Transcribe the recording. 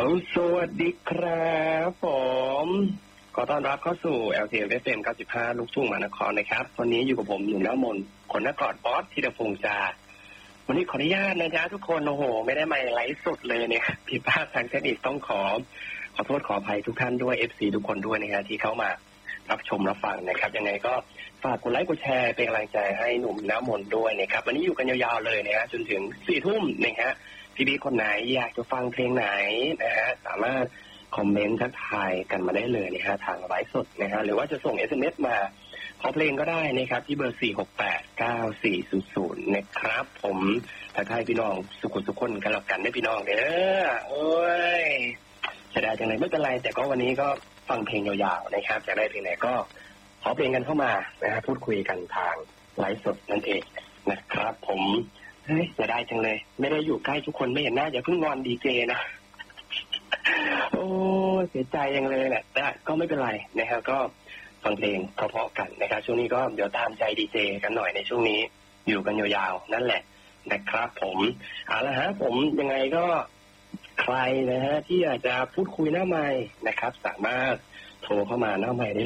สวัสดีครับผมขอต้อนรับเข้าสู่ LTM FM 95 ลูกทุ่งมหานครนะครับวันนี้อยู่กับผมหนุ่มน้ำมนต์คนนครบอสธีรพงษ์จาวันนี้ขออนุญาตนะจ๊ะทุกคนโอ้โหไม่ได้มาไลฟ์สดเลยเนี่ยผิดพลาดทางเทคนิคต้องขอโทษขออภัยทุกท่านด้วย FC ทุกคนด้วยนะครับที่เข้ามารับชมรับฟังนะครับยังไงก็ฝากกดไลค์กดแชร์เป็นกำลังใจให้หนุ่มน้ำมนต์ด้วยนะครับวันนี้อยู่กันยาวๆเลยนะฮะจนถึง 4 ทุ่มนะฮะพี่ๆคนไหนอยากจะฟังเพลงไหนนะฮะสามารถคอมเมนต์ทักทายกันมาได้เลยนะฮะทางไลฟ์สดนะฮะหรือว่าจะส่ง SMS มาขอเพลงก็ได้นะครับที่เบอร์ 4689400 นะครับผมทักทายพี่น้องสุขุสุขคนกันแล้วกันได้พี่น้องเด้อโอ้ยจะได้จังไรไม่เป็นไรแต่ก็วันนี้ก็ฟังเพลงยาวๆนะครับจะได้เพลงไหนก็ขอเพลงกันเข้ามานะฮะพูดคุยกันทางไลฟ์สดนั่นเองนะครับผมเฮ้ยจะได้จังเลยไม่ได้อยู่ใกล้ทุกคนไม่เห็นหน้าอย่าเพิ่งงอนดีเจนะโอ้เสียใจยังเลยแหละแต่ก็ไม่เป็นไรนะครับก็ฟังเพลงเพราะๆกันนะครับช่วงนี้ก็เดี๋ยวตามใจดีเจกันหน่อยในช่วงนี้อยู่กันยาวๆนั่นแหละนะครับผมเอาละฮะผมยังไงก็ใครนะฮะที่อยากจะพูดคุยหน้าไมค์นะครับสามารถโทรเข้ามาหน้าไมค์ได้